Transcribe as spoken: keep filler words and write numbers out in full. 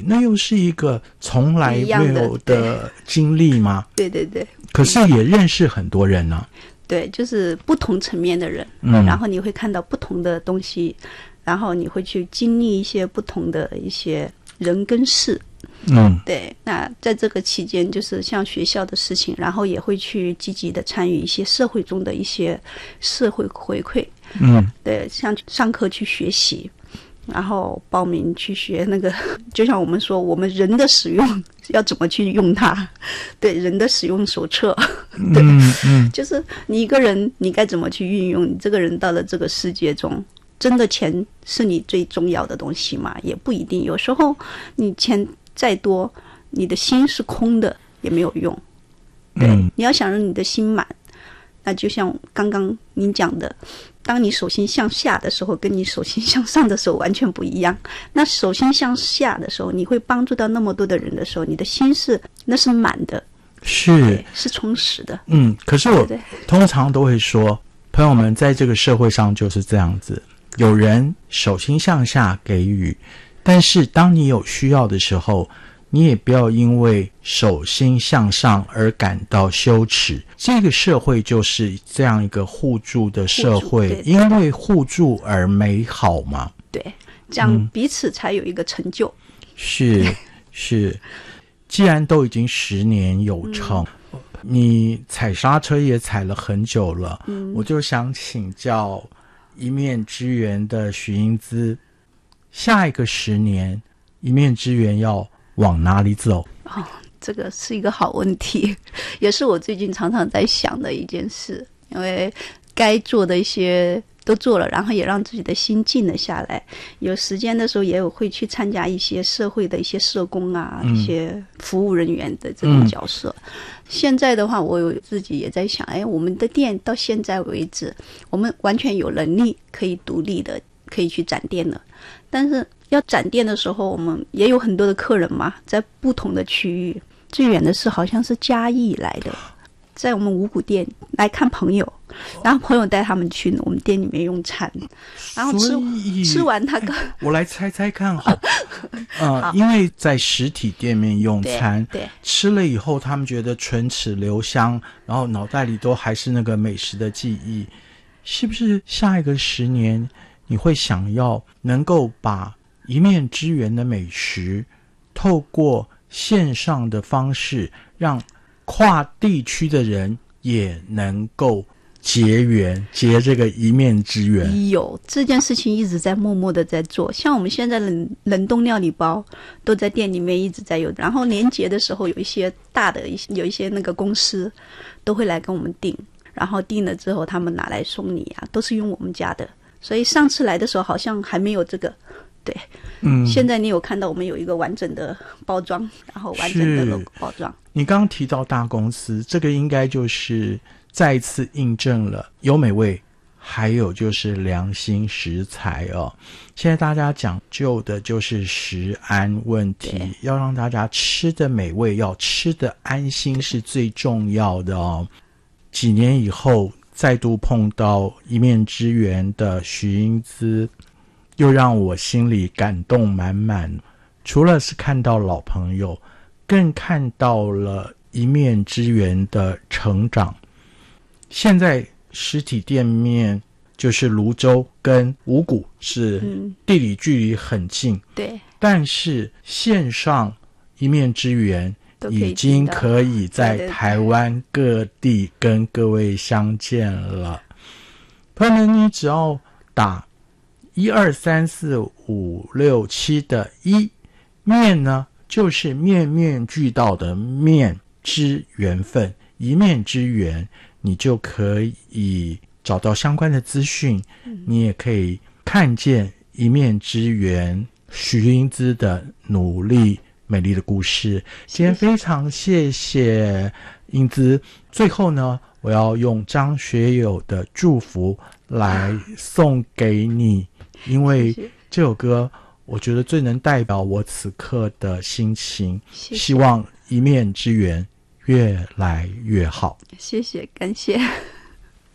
那又是一个从来没有的经历吗？ 对对对。 可是也认识很多人呢、啊。 对，就是不同层面的人， 嗯， 然后你会看到不同的东西，然后你会去经历一些不同的一些人跟事。 嗯， 对。那在这个期间，就是像学校的事情，然后也会去积极的参与一些社会中的一些社会回馈。 嗯， 对，像上课去学习，然后报名去学那个，就像我们说，我们人的使用要怎么去用它？对，人的使用手册。对， 嗯嗯， 就是你一个人，你该怎么去运用？你这个人到了这个世界中，真的钱是你最重要的东西吗？也不一定。有时候你钱再多，你的心是空的也没有用。对， 嗯、 你要想让你的心满，那就像刚刚您讲的，当你手心向下的时候，跟你手心向上的时候完全不一样。那手心向下的时候，你会帮助到那么多的人的时候，你的心是那是满的， 是是充实的。 嗯，可是我对对通常都会说，朋友们在这个社会上就是这样子，有人手心向下给予，但是当你有需要的时候，你也不要因为手心向上而感到羞耻。这个社会就是这样一个互助的社会， 对对因为互助而美好嘛。 对，这样彼此才有一个成就。 嗯、是是，既然都已经十年有成、嗯、你踩刹车也踩了很久了、嗯、我就想请教一面之缘的许英姿，下一个十年一面之缘要往哪里走？ 哦，这个是一个好问题，也是我最近常常在想的一件事。因为该做的一些都做了，然后也让自己的心静了下来。有时间的时候也有会去参加一些社会的一些社工啊、嗯、一些服务人员的这种角色、嗯、现在的话我有自己也在想，哎，我们的店到现在为止我们完全有能力可以独立的可以去展店了，但是要展店的时候我们也有很多的客人嘛，在不同的区域。最远的是好像是嘉义来的，在我们五股店来看朋友，然后朋友带他们去我们店里面用餐，然后吃吃完他个， 我来猜猜看好，呃，因为在实体店面用餐， 对，对吃了以后他们觉得唇齿留香，然后脑袋里都还是那个美食的记忆，是不是下一个十年你会想要能够把一面之缘的美食透过线上的方式让跨地区的人也能够结缘，结这个一面之缘？有这件事情一直在默默的在做，像我们现在冷冷冻料理包都在店里面一直在有，然后年节的时候有一些大的有一些那个公司都会来跟我们订，然后订了之后他们拿来送你啊，都是用我们家的。所以上次来的时候好像还没有这个，对，嗯，现在你有看到我们有一个完整的包装，然后完整的 logo 包装。你刚刚提到大公司，这个应该就是再一次印证了优美味还有就是良心食材哦。现在大家讲究的就是食安问题，要让大家吃的美味，要吃的安心是最重要的哦。几年以后再度碰到一面之缘的许英姿，又让我心里感动满满。除了是看到老朋友，更看到了一面之缘的成长。现在实体店面就是泸州跟五股是地理距离很近、嗯、对，但是线上一面之缘已经可以在台湾各地跟各位相见了。朋友们，你只要打一二三四五六七的一，面呢就是面面俱到的面之缘分，一面之缘，你就可以找到相关的资讯、嗯、你也可以看见一面之缘许英姿的努力美丽的故事。今天非常谢谢英姿，最后呢我要用张学友的祝福来送给你，因为这首歌我觉得最能代表我此刻的心情。谢谢，希望一面之缘越来越好。谢谢，感谢。